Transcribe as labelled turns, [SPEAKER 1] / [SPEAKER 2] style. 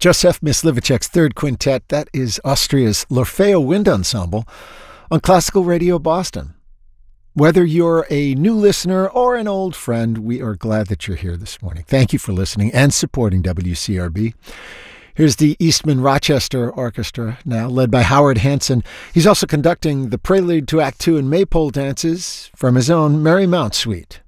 [SPEAKER 1] Josef Myslivacek's third quintet, that is Austria's L'Orfeo Wind Ensemble on Classical Radio Boston. Whether you're a new listener or an old friend, we are glad that you're here this morning. Thank you for listening and supporting WCRB. Here's the Eastman Rochester Orchestra now, led by Howard Hanson. He's also conducting the prelude to Act Two and Maypole dances from his own Merry Mount Suite.